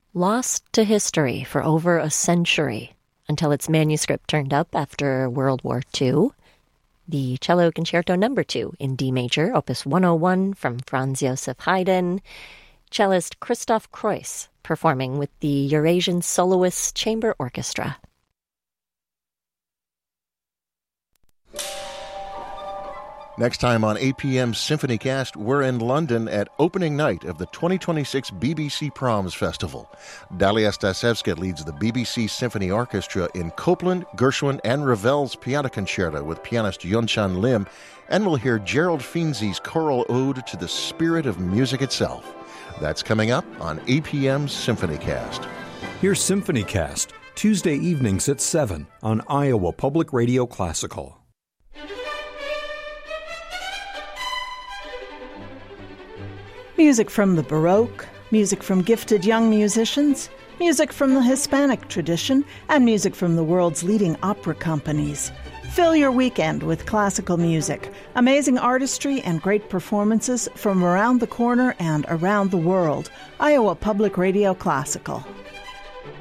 Lost to history for over a century until its manuscript turned up after World War II, the Cello Concerto No. 2 in D major, Opus 101 from Franz Joseph Haydn, cellist Christoph Kreuss performing with the Eurasian Soloists Chamber Orchestra. Next time on APM SymphonyCast, we're in London at opening night of the 2026 BBC Proms Festival. Dalia Stasevska leads the BBC Symphony Orchestra in Copland, Gershwin, and Ravel's Piano Concerto with pianist Yunchan Lim, and we'll hear Gerald Finzi's choral ode to the spirit of music itself. That's coming up on APM SymphonyCast. Here's SymphonyCast, Tuesday evenings at 7 on Iowa Public Radio Classical. Music from the Baroque, music from gifted young musicians, music from the Hispanic tradition, and music from the world's leading opera companies. Fill your weekend with classical music, amazing artistry, and great performances from around the corner and around the world. Iowa Public Radio Classical.